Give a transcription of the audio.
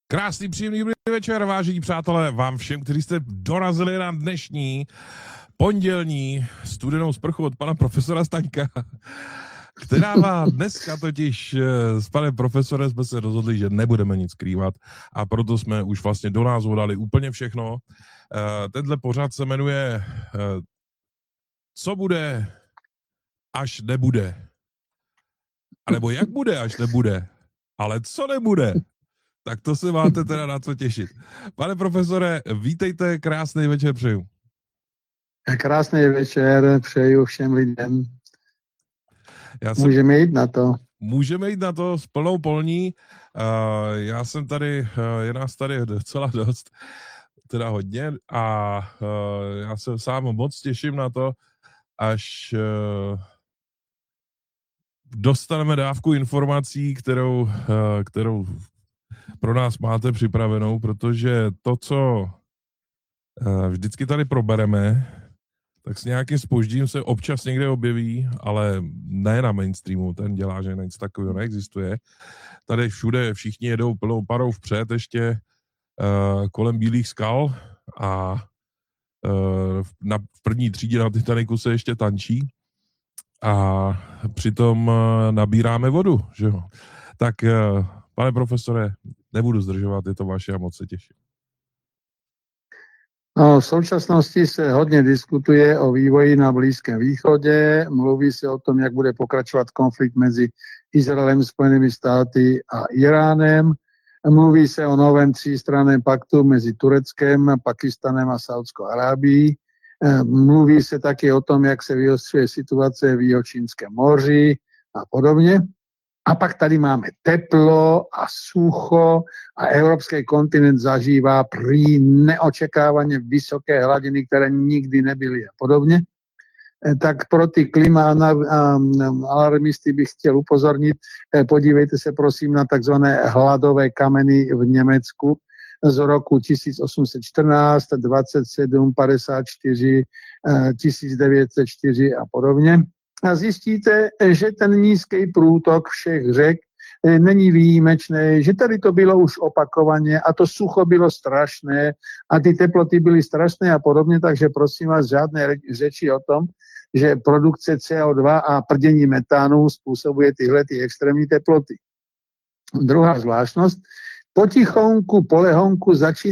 Krásný, příjemný dobrý večer, vážení přátelé, vám všem, kteří jste dorazili na dnešní pondělní studenou sprchu od pana profesora Staňka, která má dneska totiž s panem profesorem jsme se rozhodli, že nebudeme nic skrývat a proto jsme už vlastně do názvu dali úplně všechno. Tenhle pořad se jmenuje Co bude, až nebude. A nebo jak bude, až nebude. Ale co nebude? Tak to se máte teda na co těšit. Pane profesore, vítejte, krásný večer přeju. Krásný večer přeju všem lidem. Můžeme jít na to. Můžeme jít na to s plnou polní. Já jsem tady, je nás tady docela dost, teda hodně a já se sám moc těším na to, až dostaneme dávku informací, kterou pro nás máte připravenou, protože to, co vždycky tady probereme, tak s nějakým zpožděním se občas někde objeví, ale ne na mainstreamu, ten dělá, že nic takového neexistuje. Tady všude všichni jedou plnou parou vpřed ještě kolem Bílých skal a v první třídě na Titaniku se ještě tančí a přitom nabíráme vodu, že jo. Tak pane profesore, nebudu zdržovat, je to vaše a moc se těším. No, v současnosti se hodně diskutuje o vývoji na Blízkém východě, mluví se o tom, jak bude pokračovat konflikt mezi Izraelem, Spojenými státy a Iránem, mluví se o novém třístranném paktu mezi Tureckem, Pakistanem a Saudskou Arábií, mluví se taky o tom, jak se vyostřuje situace v Jihočínském moři a podobně. A pak tady máme teplo a sucho a evropský kontinent zažívá prý neočekávaně vysoké hladiny, které nikdy nebyly a podobně. Tak pro ty klimaalarmisty bych chtěl upozornit, podívejte se prosím na takzvané hladové kameny v Německu z roku 1814, 27, 54, 1904 a podobně. A zjistíte, že ten nízký průtok všech řek není výjimečný, že tady to bylo už opakovaně a to sucho bylo strašné a ty teploty byly strašné a podobně, takže prosím vás, žádné řeči o tom, že produkce CO2 a prdění metánu způsobuje tyhle ty extrémní teploty. Druhá zvláštnost, potichonku, polehonku začíná